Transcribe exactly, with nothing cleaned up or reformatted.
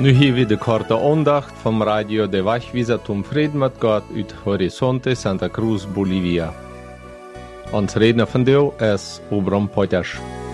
Nu hier weer de korte aandacht van Radio de Wachwieser Tom Frieden met God uit Horizonte Santa Cruz, Bolivia. Ons redner van deel is Obram Potters.